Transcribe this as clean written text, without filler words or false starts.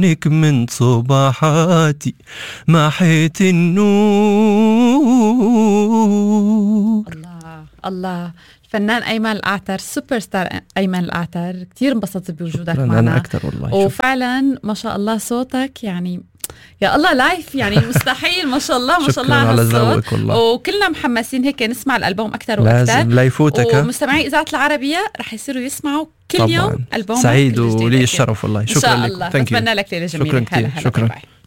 من صباحاتي محيت النور. الله الفنان أيمن الأعتر، سوبر ستار أيمن الأعتر، كتير انبسطت بوجودك معنا. أنا أكتر والله. وفعلا ما شاء الله صوتك يعني يا الله لايف يعني مستحيل ما شاء الله ما شاء الله على ذوقك والله. وكلنا محمسين هيك نسمع الألبوم أكتر وأكتر. لازم لا يفوتك. ومستمعي إذاعة العربية رح يصيروا يسمعوا كل طبعاً. يوم ألبوم. سعيد ولي الشرف والله. شكرا لك. أتمنى لك ليلة جميلة. شكرا كتير. شكرا.